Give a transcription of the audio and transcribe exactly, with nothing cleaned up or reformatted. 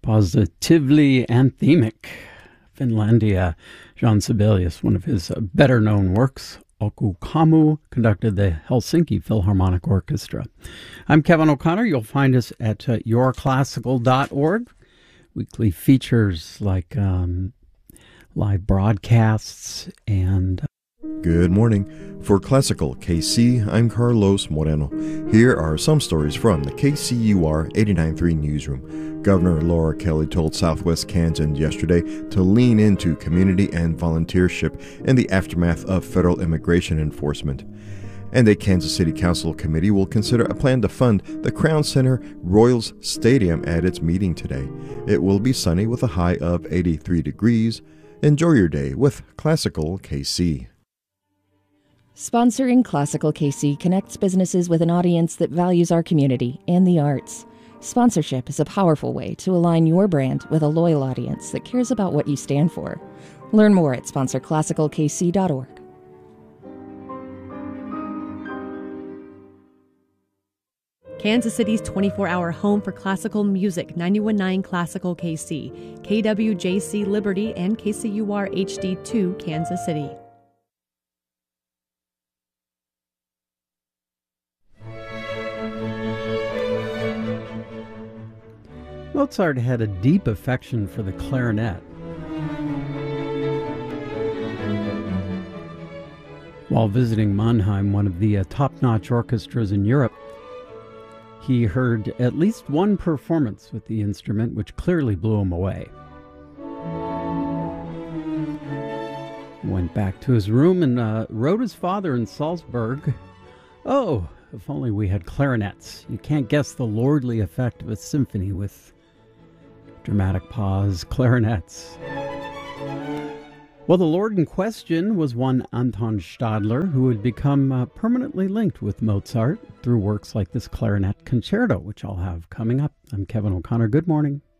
Positively anthemic. Finlandia. Jean Sibelius, one of his uh, better-known works, Okukamu, conducted the Helsinki Philharmonic Orchestra. I'm Kevin O'Connor. You'll find us at uh, your classical dot org. Weekly features like um, live broadcasts and... Good morning. For Classical K C, I'm Carlos Moreno. Here are some stories from the K C U R eighty-nine point three newsroom. Governor Laura Kelly told Southwest Kansas yesterday to lean into community and volunteership in the aftermath of federal immigration enforcement. And a Kansas City Council committee will consider a plan to fund the Crown Center Royals Stadium at its meeting today. It will be sunny with a high of eighty-three degrees. Enjoy your day with Classical K C. Sponsoring Classical K C connects businesses with an audience that values our community and the arts. Sponsorship is a powerful way to align your brand with a loyal audience that cares about what you stand for. Learn more at sponsor classical k c dot org. Kansas City's twenty-four hour home for classical music, ninety-one point nine Classical K C, K W J C Liberty, and K C U R H D two Kansas City. Mozart had a deep affection for the clarinet. While visiting Mannheim, one of the uh, top-notch orchestras in Europe, he heard at least one performance with the instrument, which clearly blew him away. He went back to his room and uh, wrote his father in Salzburg, "Oh, if only we had clarinets. You can't guess the lordly effect of a symphony with..." Dramatic pause, clarinets. Well, the lord in question was one Anton Stadler, who would become uh, permanently linked with Mozart through works like this clarinet concerto, which I'll have coming up. I'm Kevin O'Connor. Good morning.